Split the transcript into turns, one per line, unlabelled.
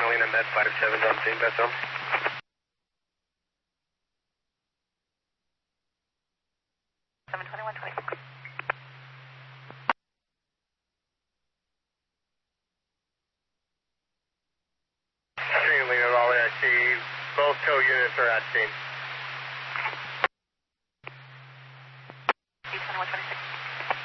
Catalina Med 57 on scene, that's all. Catalina Raleigh, I see both tow units are at scene.